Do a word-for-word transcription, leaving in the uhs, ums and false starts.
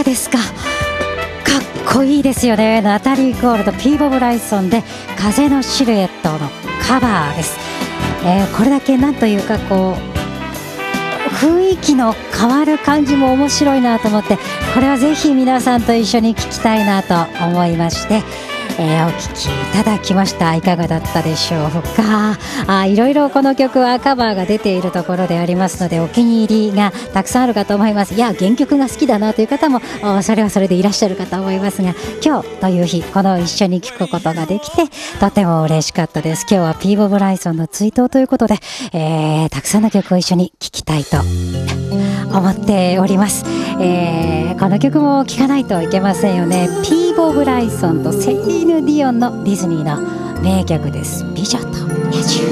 がですか。かっこいいですよね。ナタリー・ゴールド、ピーボ・ブライソンで風のシルエットのカバーです。えー、これだけなんというかこう雰囲気の変わる感じも面白いなと思って、これはぜひ皆さんと一緒に聴きたいなと思いまして、えー、お聴きいただきました。いかがだったでしょうか。あ、いろいろこの曲はカバーが出ているところでありますので、お気に入りがたくさんあるかと思います。いや原曲が好きだなという方もそれはそれでいらっしゃるかと思いますが、今日という日この一緒に聴くことができてとても嬉しかったです。今日はピーボ・ブライソンの追悼ということで、えー、たくさんの曲を一緒に聴きたいと思っております。えー、この曲も聴かないといけませんよね。ピーボ・ブライソンとセリーヌ・ディオンのディズニーの名曲です。美女と野獣。